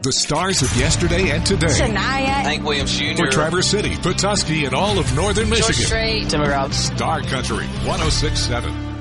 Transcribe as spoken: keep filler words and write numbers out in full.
The stars of yesterday and today. Shania. Hank Williams Junior For Traverse City, Petoskey, and all of northern Michigan. Strait. Timber Star Country one oh six point seven.